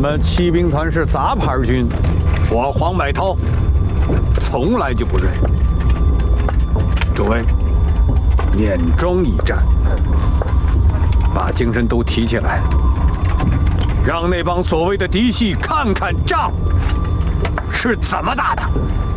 们骑兵团是杂牌军，我黄百韬从来就不认。诸位，年终一战，把精神都提起来，让那帮所谓的嫡系看看仗是怎么打的。